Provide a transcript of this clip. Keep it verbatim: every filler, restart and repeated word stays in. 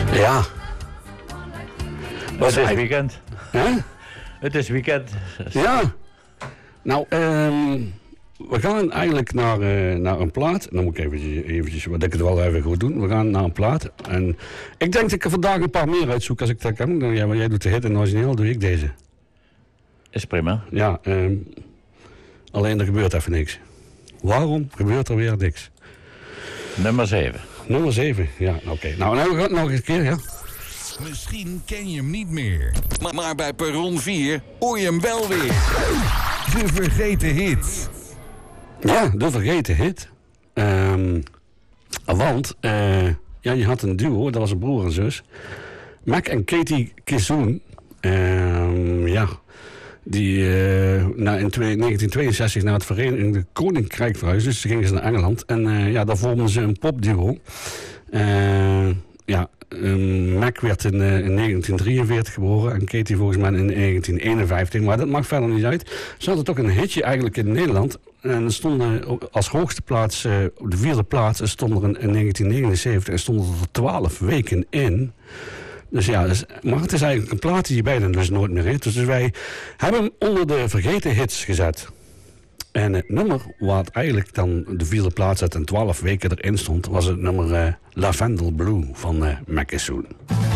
Ja. Het is weekend. Hè? Het is weekend. Ja. Nou, um, we gaan eigenlijk naar, uh, naar een plaat. Dan moet ik eventjes, eventjes, wat ik het wel even goed doen. We gaan naar een plaat. En ik denk dat ik er vandaag een paar meer uitzoek als ik dat kan. Dan, ja, jij doet de hit en origineel, doe ik deze. Is prima. Ja, um, alleen er gebeurt even niks. Waarom gebeurt er weer niks? Nummer zeven. Nummer zeven, ja, oké. Okay. Nou, nou, we gaan nog eens een keer, ja. Misschien ken je hem niet meer. Maar, maar bij Perron vier hoor je hem wel weer. De vergeten hit. Ja, de vergeten hit. Um, want, uh, ja, je had een duo, dat was een broer en zus. Mac en Katie Kissoon. Um, ja, die uh, na, in negentien tweeënzestig naar het Verenigd Koninkrijk verhuisden. Dus gingen ze naar Engeland. En uh, ja, daar vormden ze een popduo. Uh, ja, um, Mac werd in, uh, in negentien drieënveertig geboren en Katie volgens mij in negentien eenenvijftig. Maar dat maakt verder niet uit. Ze hadden toch een hitje eigenlijk in Nederland. En er stonden als hoogste plaats, uh, op de vierde plaats, stond er in, in negentien negenenzeventig en stonden er twaalf weken in. Dus ja, dus, maar het is eigenlijk een plaat die je bijna dus nooit meer heeft. Dus wij hebben hem onder de vergeten hits gezet. En het nummer wat eigenlijk dan de vierde plaats had en twaalf weken erin stond, was het nummer uh, Lavendel Blue van uh, Mac Kissoon.